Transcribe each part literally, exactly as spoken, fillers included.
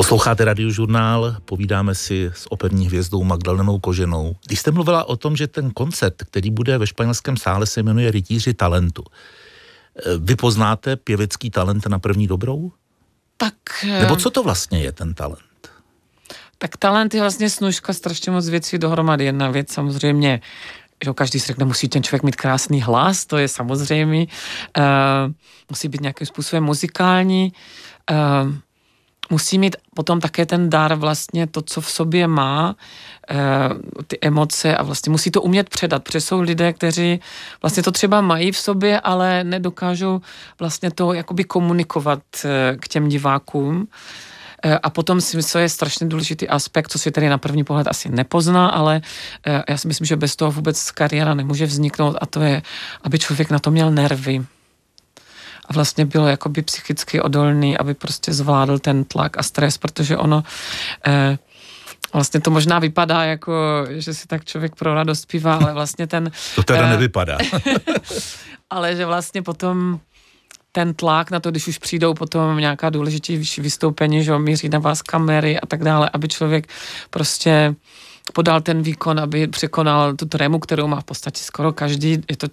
Posloucháte Radiožurnál, povídáme si s operní hvězdou Magdalenou Koženou. Když jste mluvila o tom, že ten koncert, který bude ve Španělském sále, se jmenuje Rytíři talentu. Vy poznáte pěvecký talent na první dobrou? Tak... Nebo co to vlastně je ten talent? Tak talent je vlastně snužka strašně moc věcí dohromady. Jedna věc samozřejmě, že každý si řekne, musí ten člověk mít krásný hlas, to je samozřejmé. Uh, musí být nějakým způsobem muzikální. Uh, musí mít potom také ten dar vlastně to, co v sobě má, ty emoce a vlastně musí to umět předat, protože jsou lidé, kteří vlastně to třeba mají v sobě, ale nedokážou vlastně to jakoby komunikovat k těm divákům. A potom si myslím, že je strašně důležitý aspekt, co si tady na první pohled asi nepozná, ale já si myslím, že bez toho vůbec kariéra nemůže vzniknout a to je, aby člověk na to měl nervy. A vlastně bylo jakoby psychicky odolný, aby prostě zvládl ten tlak a stres, protože ono eh, vlastně to možná vypadá jako, že si tak člověk pro radost zpívá, ale vlastně ten... To teda eh, nevypadá. Ale že vlastně potom ten tlak na to, když už přijdou potom nějaká důležitější vystoupení, že míří na vás kamery a tak dále, aby člověk prostě podal ten výkon, aby překonal tu trému, kterou má v podstatě skoro každý. Je to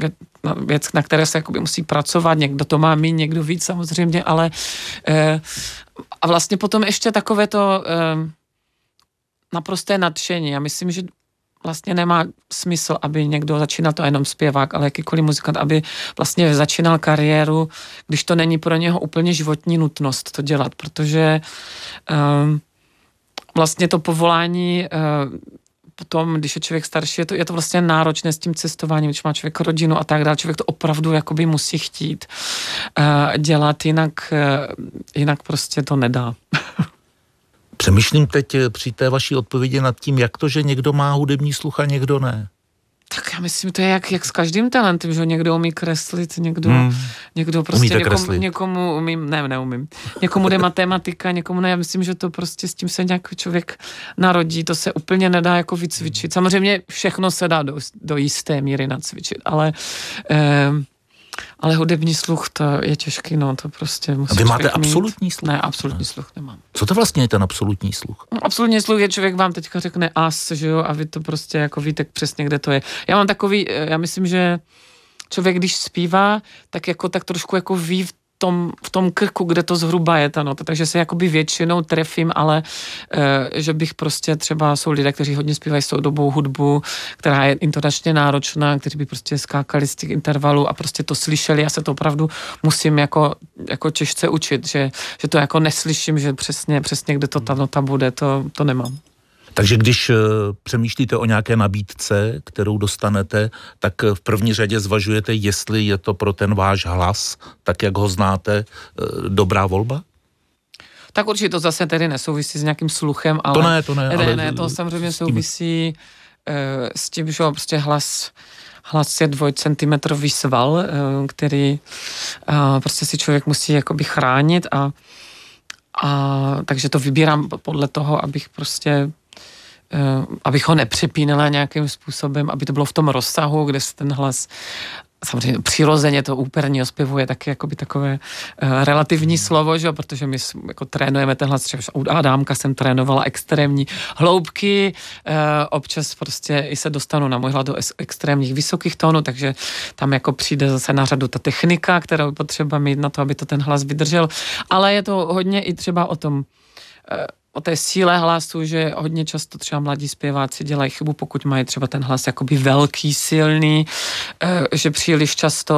věc, na které se jakoby musí pracovat. Někdo to má míň, někdo víc samozřejmě, ale eh, a vlastně potom ještě takové to eh, naprosté nadšení. Já myslím, že vlastně nemá smysl, aby někdo začínal to jenom zpěvák, ale jakýkoliv muzikant, aby vlastně začínal kariéru, když to není pro něho úplně životní nutnost to dělat, protože eh, vlastně to povolání potom, když je člověk starší, je to, je to vlastně náročné s tím cestováním, když má člověk rodinu a tak dále. Člověk to opravdu jakoby musí chtít dělat, jinak, jinak prostě to nedá. Přemýšlím teď při té vaší odpovědi nad tím, jak to, že někdo má hudební sluch a někdo ne. Tak já myslím, to je jak, jak s každým talentem, že někdo umí kreslit, někdo, hmm. někdo prostě někomu, někomu umím, ne, neumím. Někomu jde matematika, někomu ne. Já myslím, že to prostě s tím se nějaký člověk narodí, to se úplně nedá jako vycvičit. Samozřejmě všechno se dá do, do jisté míry nacvičit, ale eh, ale hudební sluch, to je těžký, no, to prostě musí. A vy máte mít. absolutní sluch? Ne, absolutní sluch nemám. Co to vlastně je ten absolutní sluch? No, absolutní sluch je, člověk vám teďka řekne as, že jo, a vy to prostě jako víte přesně, kde to je. Já mám takový, já myslím, že člověk, když zpívá, tak jako tak trošku jako ví v tom, v tom krku, kde to zhruba je ta nota, takže se jakoby většinou trefím, ale e, že bych prostě třeba, jsou lidé, kteří hodně zpívají soudobou hudbu, která je intonačně náročná, kteří by prostě skákali z těch intervalů a prostě to slyšeli, já se to opravdu musím jako, jako těžce učit, že, že to jako neslyším, že přesně, přesně kde to ta nota bude, to, to nemám. Takže když uh, přemýšlíte o nějaké nabídce, kterou dostanete, tak v první řadě zvažujete, jestli je to pro ten váš hlas, tak jak ho znáte, uh, dobrá volba? Tak určitě to zase tedy nesouvisí s nějakým sluchem, ale... To ne, to ne. Ne, ale ne, to samozřejmě souvisí uh, s tím, že prostě hlas... Hlas je dvojcentimetrový sval, uh, který uh, prostě si člověk musí jakoby chránit a, a takže to vybírám podle toho, abych prostě abych ho nepřepínala nějakým způsobem, aby to bylo v tom rozsahu, kde se ten hlas, samozřejmě přirozeně to úperního zpěvu je taky jakoby takové uh, relativní slovo, že? Protože my jako trénujeme ten hlas, třeba u Adámka jsem trénovala extrémní hloubky, uh, občas prostě i se dostanu na můj hlas do extrémních vysokých tónů, takže tam jako přijde zase na řadu ta technika, kterou je potřeba mít na to, aby to ten hlas vydržel, ale je to hodně i třeba o tom, uh, o té síle hlasu, že hodně často třeba mladí zpěváci dělají chybu, pokud mají třeba ten hlas jakoby velký, silný, že příliš často